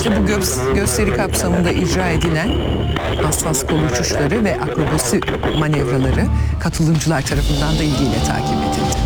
İşte bu gösteri kapsamında icra edilen hassas kol uçuşları ve akrobasi manevraları katılımcılar tarafından da ilgiyle takip edildi.